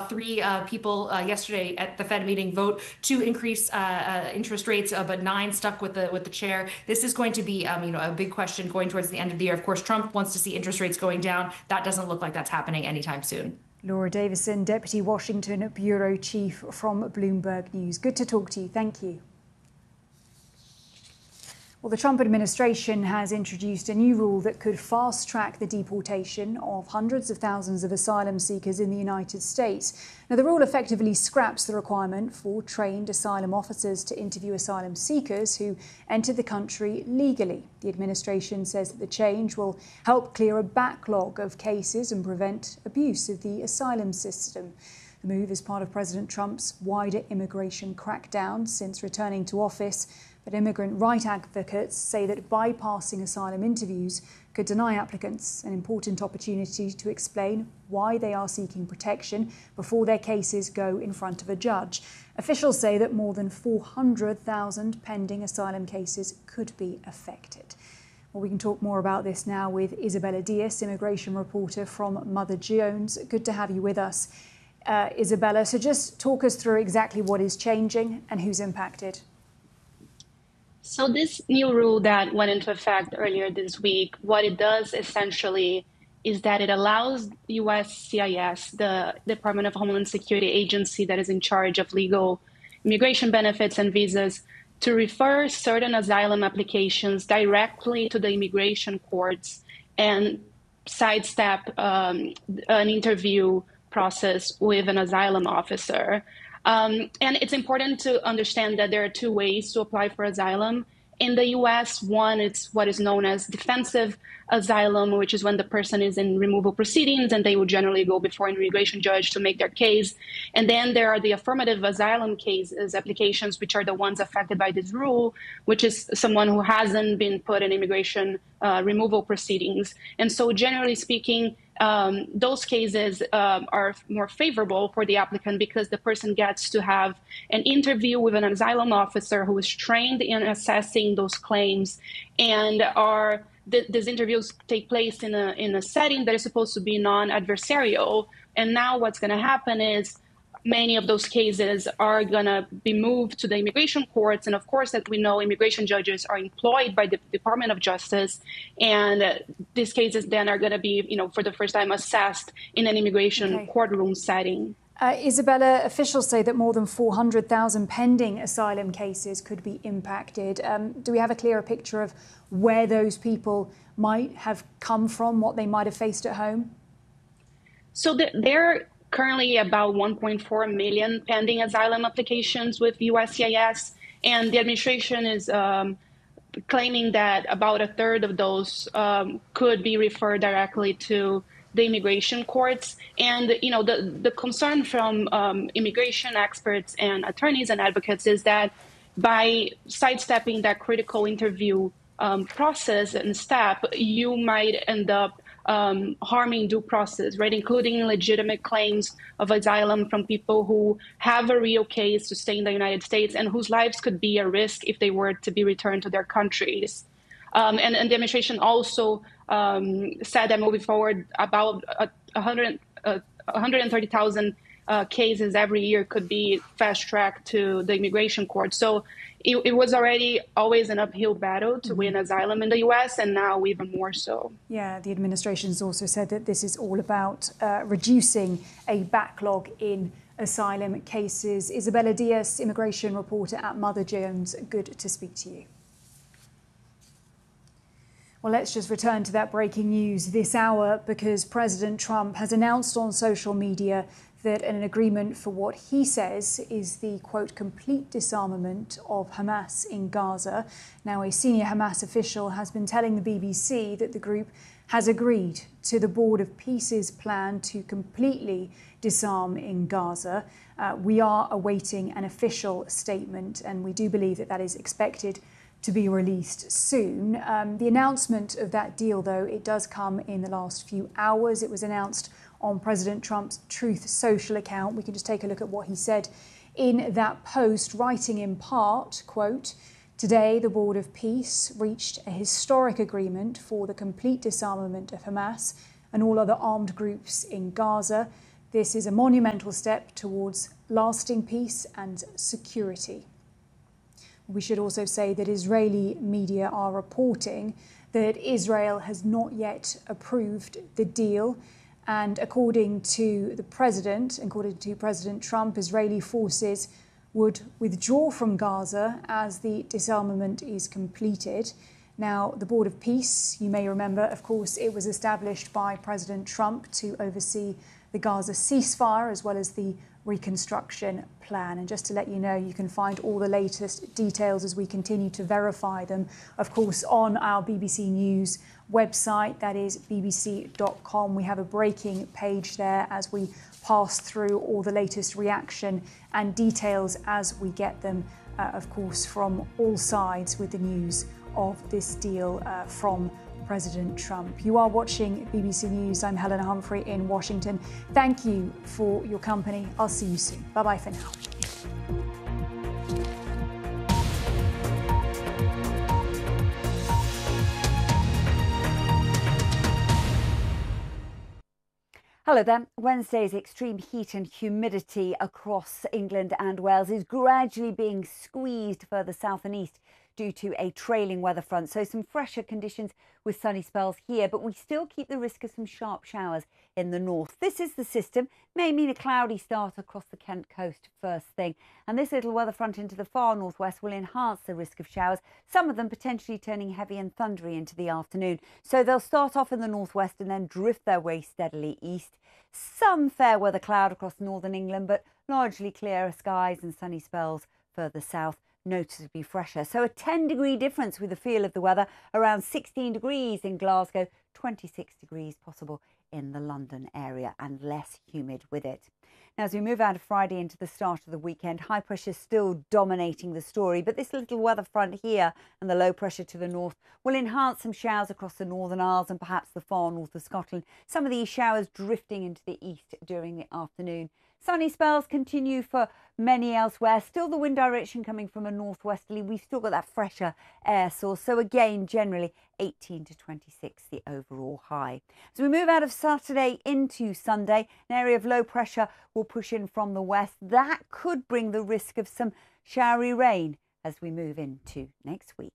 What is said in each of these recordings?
three people yesterday at the Fed meeting vote to increase interest rates, but nine stuck with the chair. This is going to be a big question going towards the end of the year. Of course, Trump wants to see interest rates going down. That doesn't look like that's happening anytime soon. Laura Davison, Deputy Washington Bureau Chief from Bloomberg News. Good to talk to you. Thank you. Well, the Trump administration has introduced a new rule that could fast-track the deportation of hundreds of thousands of asylum seekers in the United States. Now, the rule effectively scraps the requirement for trained asylum officers to interview asylum seekers who entered the country legally. The administration says that the change will help clear a backlog of cases and prevent abuse of the asylum system. The move is part of President Trump's wider immigration crackdown since returning to office. But immigrant right advocates say that bypassing asylum interviews could deny applicants an important opportunity to explain why they are seeking protection before their cases go in front of a judge. Officials say that more than 400,000 pending asylum cases could be affected. Well, we can talk more about this now with Isabella Diaz, immigration reporter from Mother Jones. Good to have you with us, Isabella. So just talk us through exactly what is changing and who's impacted. So this new rule that went into effect earlier this week, what it does essentially is that it allows USCIS, the Department of Homeland Security agency that is in charge of legal immigration benefits and visas, to refer certain asylum applications directly to the immigration courts and sidestep an interview process with an asylum officer. And it's important to understand that there are two ways to apply for asylum in the U.S. One, it's what is known as defensive asylum, which is when the person is in removal proceedings and they will generally go before an immigration judge to make their case. And then there are the affirmative asylum cases, applications, which are the ones affected by this rule, which is someone who hasn't been put in immigration removal proceedings. And so generally speaking, those cases are more favorable for the applicant because the person gets to have an interview with an asylum officer who is trained in assessing those claims, and these interviews take place in a setting that is supposed to be non-adversarial. And now what's going to happen is many of those cases are going to be moved to the immigration courts. And of course, that we know immigration judges are employed by the Department of Justice. And these cases then are going to be, for the first time assessed in an immigration courtroom setting. Isabella, officials say that more than 400,000 pending asylum cases could be impacted. Do we have a clearer picture of where those people might have come from, what they might have faced at home? So there are currently about 1.4 million pending asylum applications with USCIS, and the administration is claiming that about a third of those could be referred directly to the immigration courts. And the concern from immigration experts and attorneys and advocates is that by sidestepping that critical interview process and step, you might end up harming due process, right? Including legitimate claims of asylum from people who have a real case to stay in the United States and whose lives could be at risk if they were to be returned to their countries. And the administration also said that moving forward, about 130,000 cases every year could be fast-tracked to the immigration court. So it was already always an uphill battle to win asylum in the U.S., and now even more so. Yeah, the administration has also said that this is all about reducing a backlog in asylum cases. Isabella Diaz, immigration reporter at Mother Jones, good to speak to you. Well, let's just return to that breaking news this hour, because President Trump has announced on social media that an agreement for what he says is the, quote, complete disarmament of Hamas in Gaza. Now, a senior Hamas official has been telling the BBC that the group has agreed to the Board of Peace's plan to completely disarm in Gaza. We are awaiting an official statement, and we do believe that that is expected to be released soon. The announcement of that deal, though, it does come in the last few hours. It was announced on President Trump's Truth Social account. We can just take a look at what he said in that post, writing in part, quote, "Today, the Board of Peace reached a historic agreement for the complete disarmament of Hamas and all other armed groups in Gaza. This is a monumental step towards lasting peace and security. We should also say that Israeli media are reporting that Israel has not yet approved the deal. And according to President Trump, Israeli forces would withdraw from Gaza as the disarmament is completed. Now, the Board of Peace, you may remember, of course, it was established by President Trump to oversee the Gaza ceasefire as well as the reconstruction plan. And just to let you know, you can find all the latest details as we continue to verify them, of course, on our BBC News website, that is bbc.com. We have a breaking page there as we pass through all the latest reaction and details as we get them, of course, from all sides with the news of this deal from President Trump. You are watching BBC News. I'm Helena Humphrey in Washington. Thank you for your company. I'll see you soon. Bye-bye for now. Hello there. Wednesday's extreme heat and humidity across England and Wales is gradually being squeezed further south and east due to a trailing weather front. So some fresher conditions with sunny spells here, but we still keep the risk of some sharp showers in the north. This is the system. May mean a cloudy start across the Kent coast first thing. And this little weather front into the far northwest will enhance the risk of showers, some of them potentially turning heavy and thundery into the afternoon. So they'll start off in the northwest and then drift their way steadily east. Some fair weather cloud across northern England, but largely clearer skies and sunny spells further south, noticeably fresher. So a 10-degree difference with the feel of the weather, around 16 degrees in Glasgow, 26 degrees possible in the London area, and less humid with it. Now, as we move out of Friday into the start of the weekend, high pressure still dominating the story, but this little weather front here and the low pressure to the north will enhance some showers across the Northern Isles and perhaps the far north of Scotland. Some of these showers drifting into the east during the afternoon. Sunny spells continue for many elsewhere. Still the wind direction coming from a northwesterly. We've still got that fresher air source. So again, generally 18 to 26, the overall high. As we move out of Saturday into Sunday, an area of low pressure will push in from the west. That could bring the risk of some showery rain as we move into next week.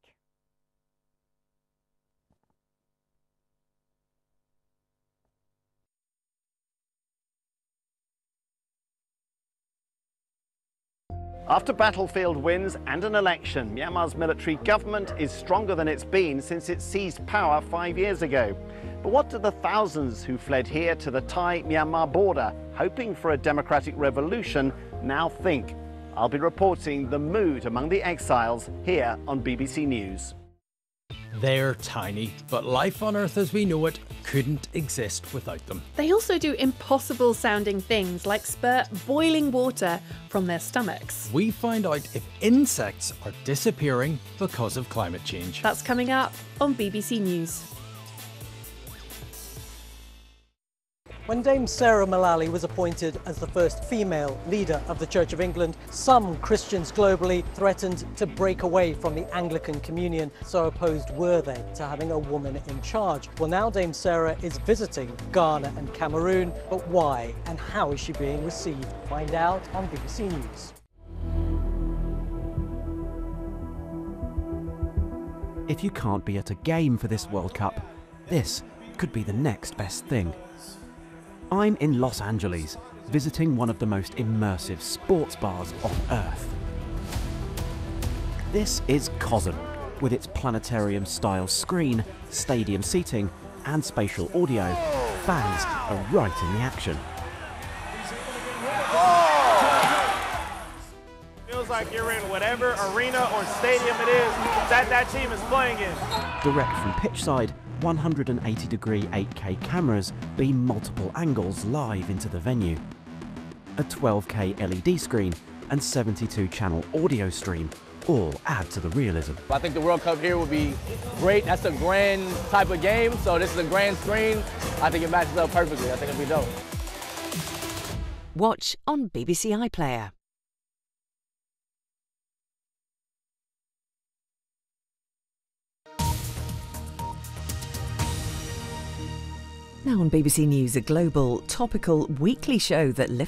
After battlefield wins and an election, Myanmar's military government is stronger than it's been since it seized power 5 years ago. But what do the thousands who fled here to the Thai-Myanmar border, hoping for a democratic revolution, now think? I'll be reporting the mood among the exiles here on BBC News. They're tiny, but life on Earth as we know it couldn't exist without them. They also do impossible sounding things like spurt boiling water from their stomachs. We find out if insects are disappearing because of climate change. That's coming up on BBC News. When Dame Sarah Mullally was appointed as the first female leader of the Church of England, some Christians globally threatened to break away from the Anglican Communion. So opposed were they to having a woman in charge. Well, now Dame Sarah is visiting Ghana and Cameroon, but why and how is she being received? Find out on BBC News. If you can't be at a game for this World Cup, this could be the next best thing. I'm in Los Angeles, visiting one of the most immersive sports bars on Earth. This is COSM, with its planetarium-style screen, stadium seating and spatial audio. Fans are right in the action. Feels like you're in whatever arena or stadium it is that team is playing in. Direct from pitch side, 180-degree 8K cameras beam multiple angles live into the venue. A 12K LED screen and 72-channel audio stream all add to the realism. I think the World Cup here will be great. That's a grand type of game, so this is a grand screen. I think it matches up perfectly. I think it'll be dope. Watch on BBC iPlayer. Now on BBC News, a global, topical, weekly show that lifts